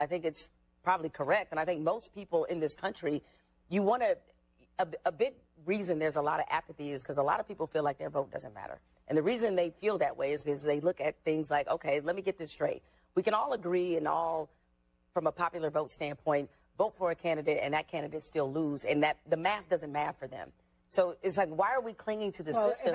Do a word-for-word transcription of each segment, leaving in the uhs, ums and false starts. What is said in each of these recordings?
I think it's probably correct. And I think most people in this country, you want to, a, a big reason there's a lot of apathy is because a lot of people feel like their vote doesn't matter. And the reason they feel that way is because they look at things like, okay, let me get this straight. We can all agree and all, from a popular vote standpoint, vote for a candidate and that candidate still lose. And that the math doesn't math for them. So it's like, why are we clinging to the well, system?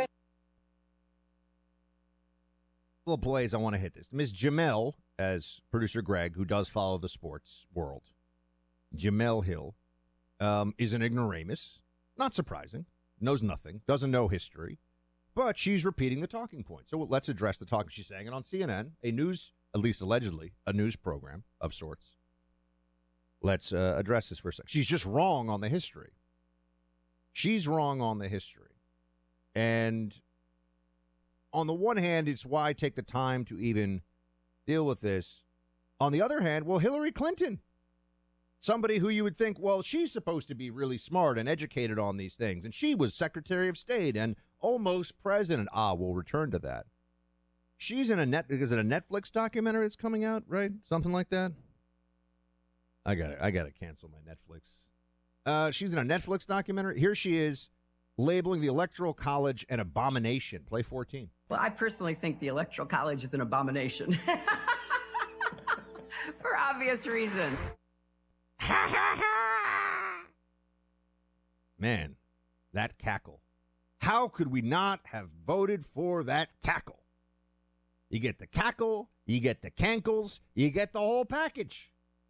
Little plays, I want to hit this. Miz Jemele, as producer Greg, who does follow the sports world, Jemele Hill, um, is an ignoramus. Not surprising. Knows nothing. Doesn't know history. But she's repeating the talking point. So let's address the talking. She's saying it on C N N, a news, at least allegedly, a news program of sorts. Let's uh, address this for a second. She's just wrong on the history. She's wrong on the history. And on the one hand, it's why take the time to even deal with this. On the other hand, well, Hillary Clinton, somebody who you would think, well, she's supposed to be really smart and educated on these things. And she was Secretary of State and almost president. Ah, we'll return to that. She's in a net. Is it a Netflix documentary that's coming out, right? Something like that. I got I got to cancel my Netflix. Uh, she's in a Netflix documentary. Here she is, labeling the Electoral College an abomination. Play fourteen. Well, I personally think the Electoral College is an abomination. For obvious reasons. Man, that cackle. How could we not have voted for that cackle? You get the cackle, you get the cankles, you get the whole package.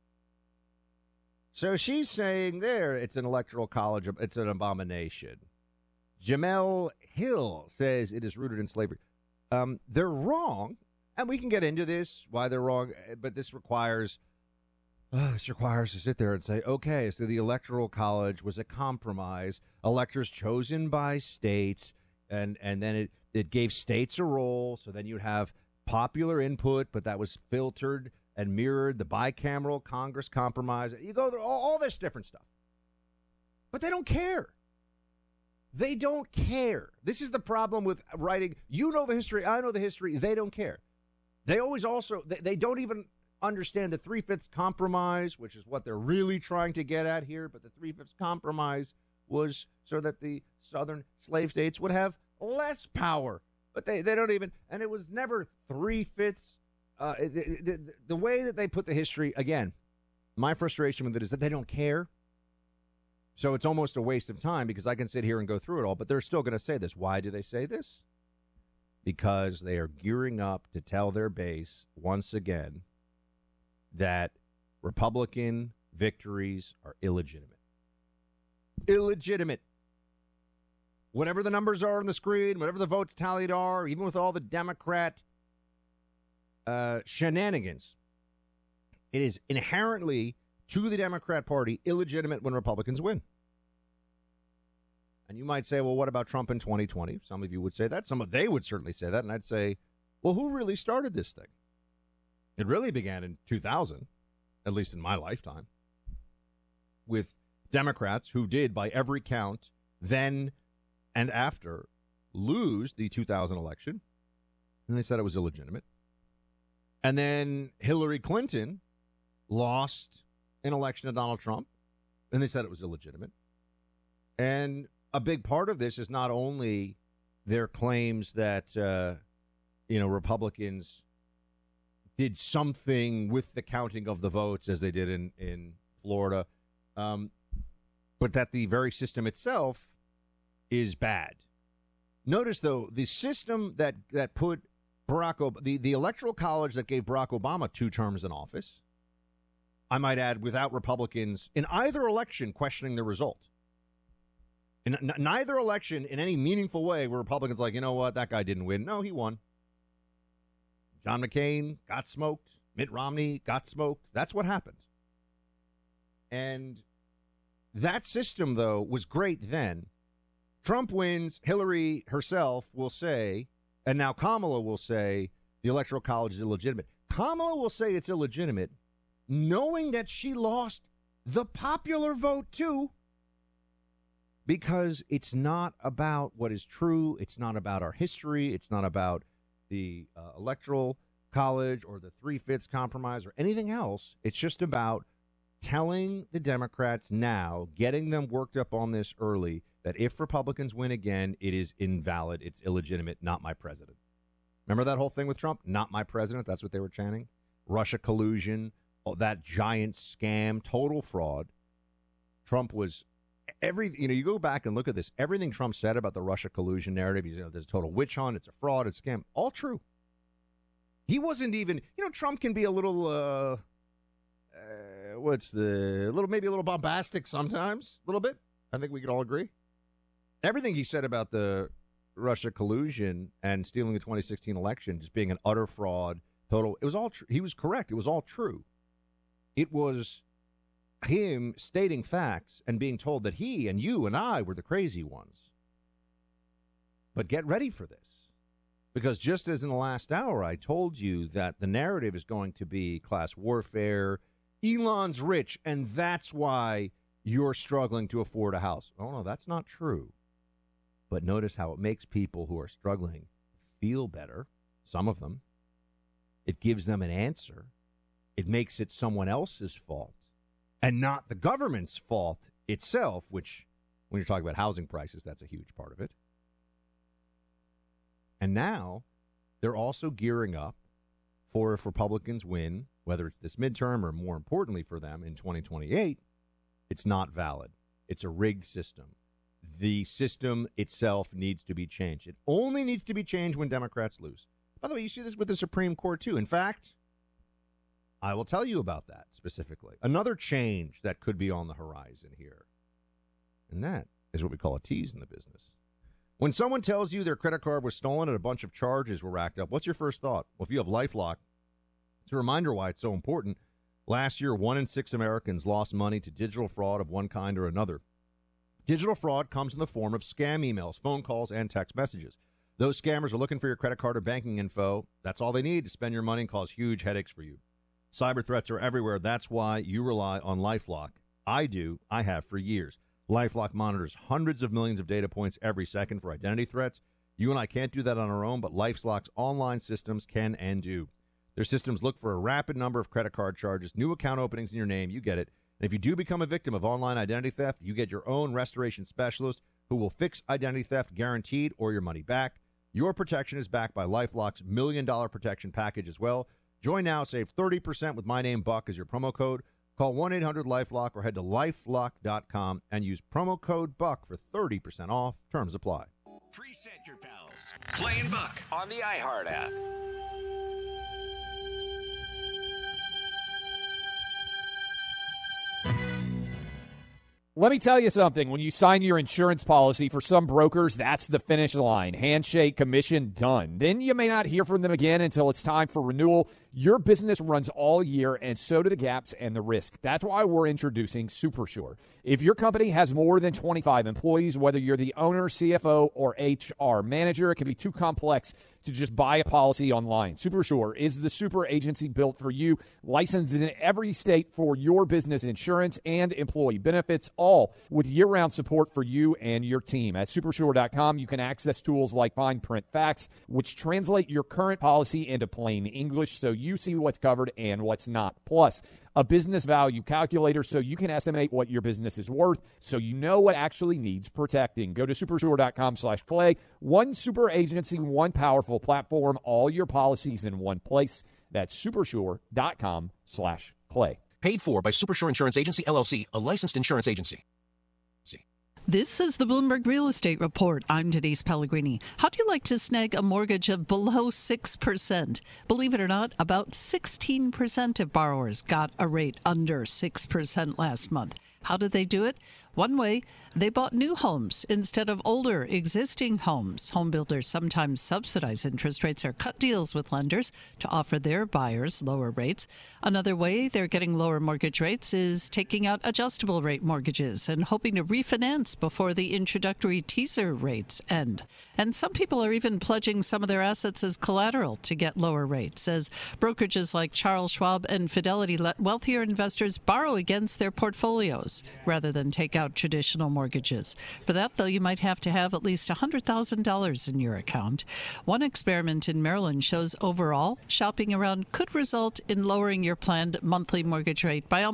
So she's saying there it's an Electoral College, it's an abomination. Jemele Hill says it is rooted in slavery. Um, they're wrong, and we can get into this, why they're wrong, but this requires uh, this requires to sit there and say, okay, so the Electoral College was a compromise, electors chosen by states, and, and then it, it gave states a role, so then you'd have popular input, but that was filtered and mirrored the bicameral Congress compromise. You go through all, all this different stuff. But they don't care. They don't care. This is the problem with writing. You know the history. I know the history. They don't care. They always also, they, they don't even understand the three-fifths compromise, which is what they're really trying to get at here. But the three-fifths compromise was so that the southern slave states would have less power. But they, they don't even, and it was never three-fifths. Uh, the, the, the way that they put the history, again, my frustration with it is that they don't care. So it's almost a waste of time because I can sit here and go through it all, but they're still going to say this. Why do they say this? Because they are gearing up to tell their base once again that Republican victories are illegitimate. Illegitimate. Whatever the numbers are on the screen, whatever the votes tallied are, even with all the Democrat uh, shenanigans, it is inherently, to the Democrat Party, illegitimate when Republicans win. And you might say, well, what about Trump in twenty twenty? Some of you would say that. Some of they would certainly say that. And I'd say, well, who really started this thing? It really began in two thousand, at least in my lifetime, with Democrats who did, by every count, then and after, lose the two thousand election. And they said it was illegitimate. And then Hillary Clinton lost an election to Donald Trump, and they said it was illegitimate. And a big part of this is not only their claims that, uh, you know, Republicans did something with the counting of the votes as they did in, in Florida, um, but that the very system itself is bad. Notice, though, the system that, that put Barack Obama, the, the Electoral College that gave Barack Obama two terms in office, I might add, without Republicans in either election questioning the result. In n- neither election, in any meaningful way, were Republicans like, you know what, that guy didn't win. No, he won. John McCain got smoked. Mitt Romney got smoked. That's what happened. And that system, though, was great then. Trump wins. Hillary herself will say, and now Kamala will say, the Electoral College is illegitimate. Kamala will say it's illegitimate, knowing that she lost the popular vote, too, because it's not about what is true. It's not about our history. It's not about the uh, electoral college or the three-fifths compromise or anything else. It's just about telling the Democrats now, getting them worked up on this early, that if Republicans win again, it is invalid, it's illegitimate, not my president. Remember that whole thing with Trump? Not my president. That's what they were chanting. Russia collusion, oh, that giant scam, total fraud. Trump was every, you know, you go back and look at this. Everything Trump said about the Russia collusion narrative, you know, there's a total witch hunt, it's a fraud, it's a scam, all true. He wasn't even, you know, Trump can be a little, uh, uh, what's the, a little, maybe a little bombastic sometimes, a little bit. I think we could all agree. Everything he said about the Russia collusion and stealing the twenty sixteen election just being an utter fraud, total, it was all true. He was correct. It was all true. It was him stating facts and being told that he and you and I were the crazy ones. But get ready for this. Because just as in the last hour, I told you that the narrative is going to be class warfare. Elon's rich, and that's why you're struggling to afford a house. Oh, no, that's not true. But notice how it makes people who are struggling feel better, some of them. It gives them an answer. It makes it someone else's fault and not the government's fault itself, which, when you're talking about housing prices, that's a huge part of it. And now they're also gearing up for, if Republicans win, whether it's this midterm or more importantly for them in twenty twenty-eight, it's not valid. It's a rigged system. The system itself needs to be changed. It only needs to be changed when Democrats lose. By the way, you see this with the Supreme Court, too. In fact, I will tell you about that specifically. Another change that could be on the horizon here, and that is what we call a tease in the business. When someone tells you their credit card was stolen and a bunch of charges were racked up, what's your first thought? Well, if you have LifeLock, it's a reminder why it's so important. Last year, one in six Americans lost money to digital fraud of one kind or another. Digital fraud comes in the form of scam emails, phone calls, and text messages. Those scammers are looking for your credit card or banking info. That's all they need to spend your money and cause huge headaches for you. Cyber threats are everywhere. That's why you rely on LifeLock. I do. I have for years. LifeLock monitors hundreds of millions of data points every second for identity threats. You and I can't do that on our own, but LifeLock's online systems can and do. Their systems look for a rapid number of credit card charges, new account openings in your name. You get it. And if you do become a victim of online identity theft, you get your own restoration specialist who will fix identity theft guaranteed or your money back. Your protection is backed by LifeLock's million dollar protection package as well. Join now, save thirty percent with my name, Buck, as your promo code. Call one eight hundred LifeLock or head to lifelock dot com and use promo code Buck for thirty percent off. Terms apply. Preset your pals. Clay and Buck on the iHeart app. Let me tell you something. When you sign your insurance policy, for some brokers, that's the finish line. Handshake, commission, done. Then you may not hear from them again until it's time for renewal. Your business runs all year, and so do the gaps and the risk. That's why we're introducing SuperSure. If your company has more than twenty-five employees, whether you're the owner, C F O, or H R manager, it can be too complex to just buy a policy online. SuperSure is the super agency built for you, licensed in every state for your business insurance and employee benefits, all with year-round support for you and your team. At supersure dot com, you can access tools like Fine Print Facts, which translate your current policy into plain English so you see what's covered and what's not. Plus, a business value calculator so you can estimate what your business is worth so you know what actually needs protecting. Go to supersure dot com slash clay. One super agency, one powerful platform, all your policies in one place. That's supersure dot com slash clay. Paid for by Supersure Insurance Agency, L L C, a licensed insurance agency. See. This is the Bloomberg Real Estate Report. I'm Denise Pellegrini. How do you like to snag a mortgage of below six percent? Believe it or not, about sixteen percent of borrowers got a rate under six percent last month. How did they do it? One way, they bought new homes instead of older existing homes. Home builders sometimes subsidize interest rates or cut deals with lenders to offer their buyers lower rates. Another way they're getting lower mortgage rates is taking out adjustable rate mortgages and hoping to refinance before the introductory teaser rates end. And some people are even pledging some of their assets as collateral to get lower rates, as brokerages like Charles Schwab and Fidelity let wealthier investors borrow against their portfolios rather than take out out traditional mortgages. For that, though, you might have to have at least one hundred thousand dollars in your account. One experiment in Maryland shows overall shopping around could result in lowering your planned monthly mortgage rate by almost